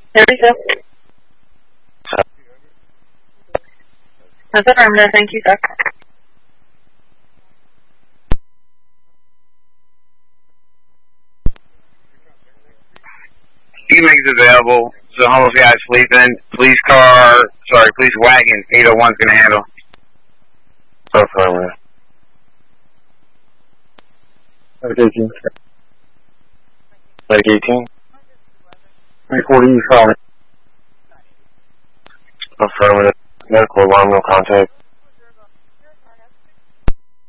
There we go. That's affirmative. Thank you, sir. Phoenix is available. So homeless guy sleeping. Police wagon 801's gonna handle. Affirmative. 18. 18. 340 East Valley. Affirmative. Medical alarm, no contact.